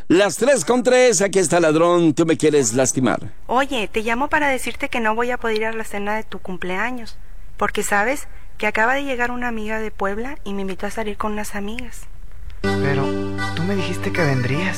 Las 3:03, aquí está ladrón, tú me quieres lastimar. Oye, te llamo para decirte que no voy a poder ir a la cena de tu cumpleaños, porque sabes que acaba de llegar una amiga de Puebla y me invitó a salir con unas amigas. Pero tú me dijiste que vendrías.